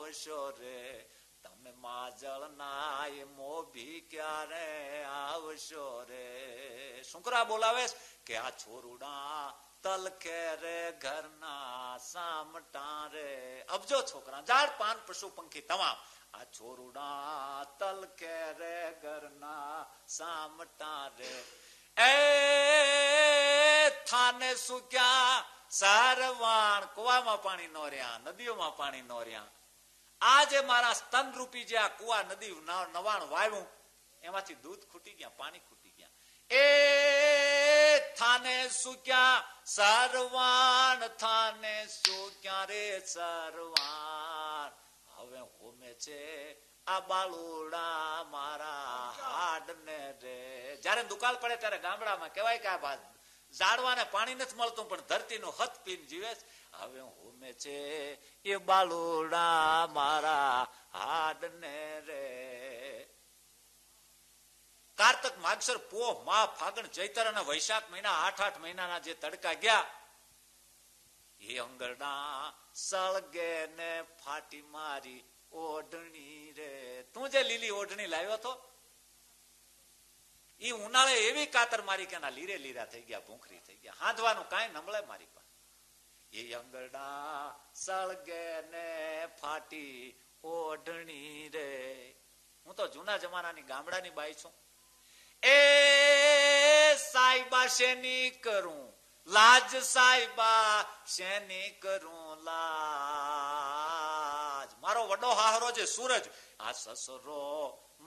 આવશો રે, તમે માજળ ના એ મોભી ક્યારે આવશો રે. શુંકરા બોલાવે કે આ છોરુડા તલખે રે ઘરના સામટા રે. અબજો છોકરા ઝાડ પાન પશુ પંખી તમામ આ છોરુડા તલખે રે ઘરના સામટા રે. એ થાને સુક્યા સારવાણ, કુવામાં પાણી નો રહ્યા, નદીઓમાં પાણી નો રહ્યા. આજે મારા સ્તન રૂપી જે આ કુવા નદી નવાણ વાવ્યું એમાંથી દૂધ ખૂટી ગયા, પાણી ખૂટી ગયા. એ થાને સુક્યા સરવાણ, થાને સુક્યા રે સરવાણ. હવે હોમે છે આ બાલુડા મારા હાડ ને રે. જયારે દુકાળ પડે ત્યારે ગામડામાં કહેવાય કે આ ઝાડવાને પાણી નથી મળતું પણ ધરતીનું હથ પીને જીવે. હવે હોમે છે એ બાલુડા મારા હાડ ને રે. કાર્તક માગસર પોહ મા ફાગણ ચૈતર અને વૈશાખ મહિના 8 મહિનાના જે તડકા ગયા એ અંગરડા સળગે ને ફાટી મારી ઓઢણી રે. તું જે લીલી ઓઢણી લાવ્યો હતો એ ઉનાળે એવી કાતર મારી કે ના લીરે લીરા થઈ ગયા, ભૂખરી થઈ ગયા, હાંધવાનું કાંઈ નમળે મારી પાસે. એ અંગરડા સળગે ને ફાટી ઓઢણી રે. હું તો જૂના જમાનાની ગામડાની બાઈ છું. એ સાઈબા શેની કરું લાજ, સાઈબા શેની કરું લાજ. મારો વડો હાહરો જે સૂરજ આ સસરો